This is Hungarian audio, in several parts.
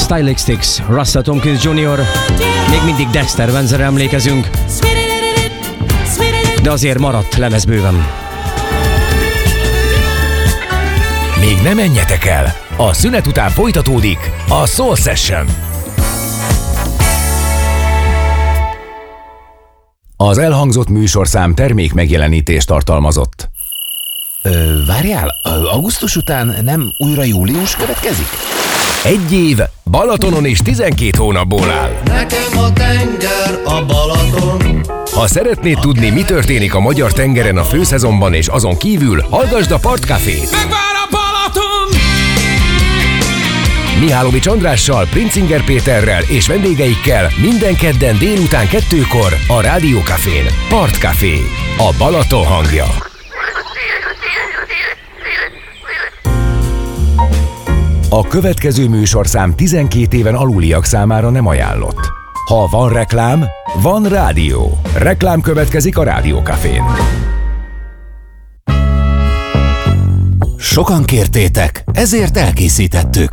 Stylistics, Russell Tompkins Jr., még mindig Dexter Wenzerre emlékezünk, de azért maradt lemez bőven. Még nem menjetek el! A szünet után folytatódik a Soul Session. Az elhangzott műsorszám termék megjelenítést tartalmazott. Várjál, augusztus után nem újra július következik? 1 év Balatonon és 12 hónapból áll. Nekem a tenger a Balaton. Ha szeretnéd tudni, mi történik a magyar tengeren a főszezonban és azon kívül, hallgasd a Partcafét. Megvár a Balaton! Mihálovics Andrással, Princinger Péterrel és vendégeikkel minden kedden délután 2-kor a Rádió Cafén. Partcafé, a Balaton hangja. A következő műsorszám 12 éven aluliak számára nem ajánlott. Ha van reklám, van rádió. Reklám következik a Rádió Cafén. Sokan kértétek, ezért elkészítettük.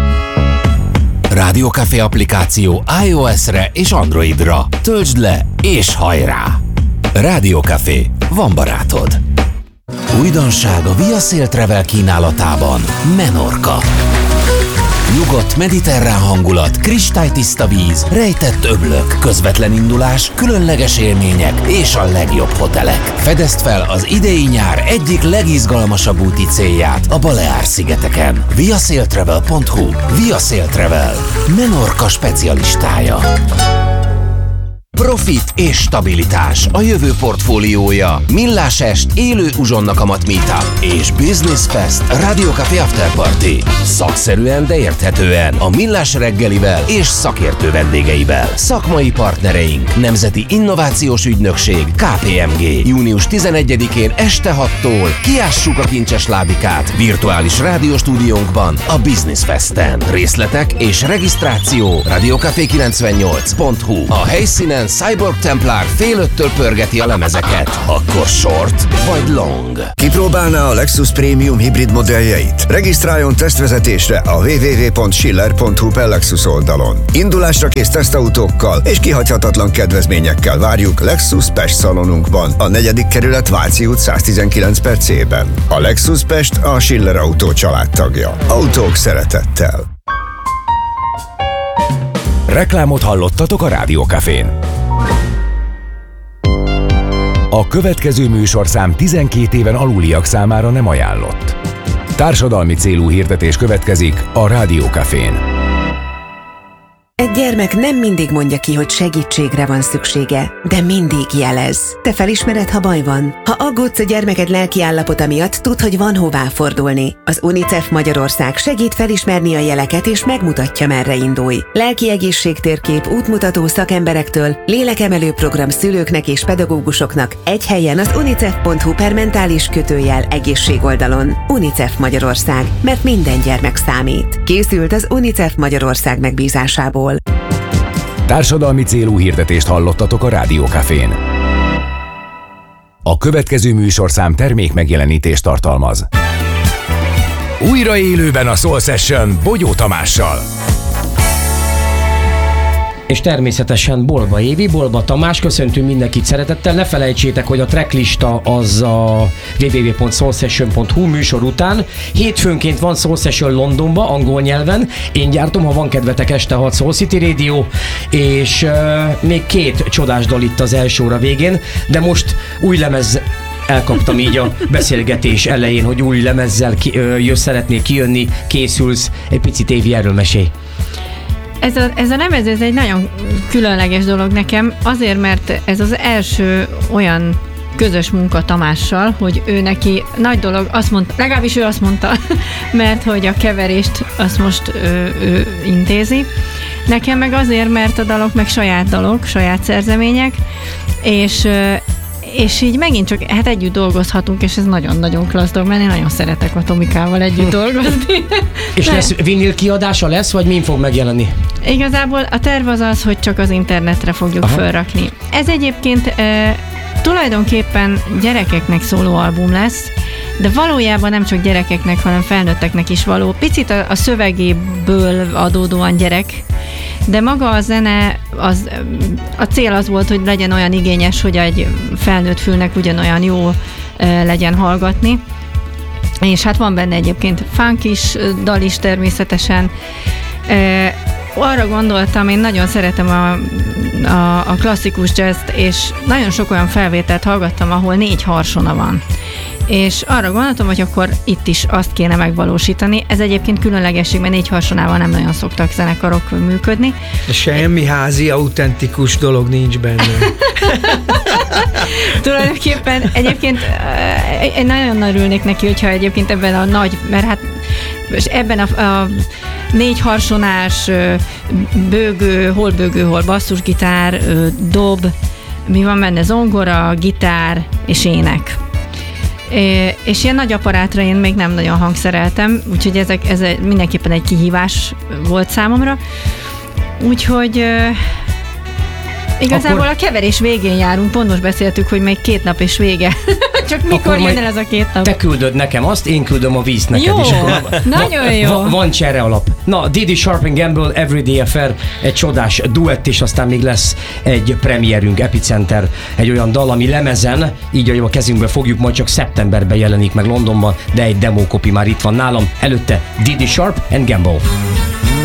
Rádió Café applikáció iOS-re és Androidra. Töltsd le és hajrá! Rádió Café, van barátod. Újdonság a Via Sail Travel kínálatában. Menorca. Nyugodt mediterrán hangulat, kristálytiszta víz, rejtett öblök, közvetlen indulás, különleges élmények és a legjobb hotelek. Fedezd fel az idei nyár egyik legizgalmasabb úti célját a Baleár-szigeteken. viasailtravel.hu. Via Sail Travel, Menorca specialistája. Profit és stabilitás a jövő portfóliója. Millás est, élő uzsonnakamat meetup és Business Fest Rádió Café After Party. Szakszerűen, de érthetően a Millás reggelivel és szakértő vendégeivel. Szakmai partnereink, Nemzeti Innovációs Ügynökség, KPMG. Június 11-én este 6-tól kiássuk a kincses ládikát virtuális rádióstúdiónkban a Business Festen. Részletek és regisztráció radiocafé98.hu. A helyszínen Cyborg Templar fél 5-től pörgeti a lemezeket. Akkor short vagy long? Kipróbálná a Lexus Premium hibrid modelljeit? Regisztráljon tesztvezetésre a www.schiller.hu/Lexus oldalon. Indulásra kész tesztautókkal és kihagyhatatlan kedvezményekkel várjuk Lexus Pest szalonunkban, a 4. kerület Váci út 119/C-ben. A Lexus Pest a Schiller Autó családtagja. Autók szeretettel. Reklámot hallottatok a Rádió Cafén. A következő műsorszám 12 éven aluliak számára nem ajánlott. Társadalmi célú hirdetés következik a Rádió Cafén. Egy gyermek nem mindig mondja ki, hogy segítségre van szüksége, de mindig jelez. Te felismered, ha baj van? Ha aggódsz a gyermeked lelki állapota miatt, tudd, hogy van hová fordulni. Az UNICEF Magyarország segít felismerni a jeleket és megmutatja, merre indulj. Lelki egészségtérkép, útmutató szakemberektől, lélekemelő program szülőknek és pedagógusoknak egy helyen az unicef.hu/mentális-egészség oldalon. UNICEF Magyarország, mert minden gyermek számít. Készült az UNICEF Magyarország megbízásából. Társadalmi célú hirdetést hallottatok a Rádió Cafén. A következő műsorszám termék megjelenítést tartalmaz. Újra élőben a Soul Session Bogyó Tamással. És természetesen Bolba Évi, Bolba Tamás, köszöntünk mindenkit szeretettel. Ne felejtsétek, hogy a tracklista az a www.soulsession.hu műsor után. Hétfőnként van Soul Session Londonba, angol nyelven. Én gyártom, ha van kedvetek, este 6 Soul City Radio, és még 2 csodás dal itt az első óra végén, de most új lemez elkaptam így a beszélgetés elején, hogy új lemezzel szeretnék kijönni, készülsz. Egy picit, Évi, erről mesélj. Ez a lemez, ez egy nagyon különleges dolog nekem, azért, mert ez az első olyan közös munka Tamással, hogy ő neki nagy dolog, azt mondta, legalábbis ő azt mondta, mert hogy a keverést azt most ő intézi. Nekem meg azért, mert a dalok meg saját dalok, saját szerzemények, és így megint csak együtt dolgozhatunk, és ez nagyon-nagyon klassz dolog, mert én nagyon szeretek a Tomikával együtt dolgozni. És lesz vinil kiadása lesz, vagy min fog megjelenni? Igazából a terv az, hogy csak az internetre fogjuk fölrakni. Ez egyébként tulajdonképpen gyerekeknek szóló album lesz, de valójában nem csak gyerekeknek, hanem felnőtteknek is való. Picit a szövegéből adódóan gyerek, de maga a zene, a cél az volt, hogy legyen olyan igényes, hogy egy felnőtt fülnek ugyanolyan jó legyen hallgatni. És hát van benne egyébként funk is, dal is természetesen. Arra gondoltam, én nagyon szeretem a klasszikus jazzt, és nagyon sok olyan felvételt hallgattam, ahol 4 harsona van. És arra gondoltam, hogy akkor itt is azt kéne megvalósítani. Ez egyébként különlegesség, mert 4 harsonával nem nagyon szoktak zenekarok működni. Semmi házi, autentikus dolog nincs benne. Tulajdonképpen egyébként én nagyon örülnék neki, hogyha egyébként ebben a nagy, mert hát ebben a 4 harsonás bőgő, hol basszusgitár, dob, mi van benne, zongora, gitár és ének. És ilyen nagy apparátra én még nem nagyon hangszereltem, úgyhogy ez mindenképpen egy kihívás volt számomra. Úgyhogy igazából akkor a keverés végén járunk, pont most beszéltük, hogy még 2 nap és vége. Csak mikor jön el ez a 2 nap? Te küldöd nekem azt, én küldöm a vízt neked. Jó, és akkor nagyon jó. Van csere alap. Na, Didi Sharp and Gamble, Everyday Affair, egy csodás duett, és aztán még lesz egy premierünk, Epicenter, egy olyan dal, ami lemezen, így a kezünkbe fogjuk, majd csak szeptemberben jelenik meg Londonban, de egy demókopi már itt van nálam. Előtte Didi Sharp and Gamble.